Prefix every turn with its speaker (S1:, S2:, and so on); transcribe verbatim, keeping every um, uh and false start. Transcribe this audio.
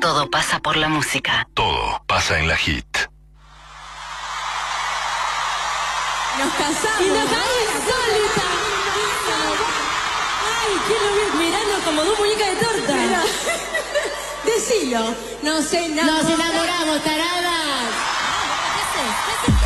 S1: Todo pasa por la música.
S2: Todo pasa en la hit.
S3: Nos casamos. Y nos cae insólita. Ay, quiero ver mirando como dos muñecas de torta. Mira. Decilo. Nos enamoramos.
S4: Nos enamoramos, taradas.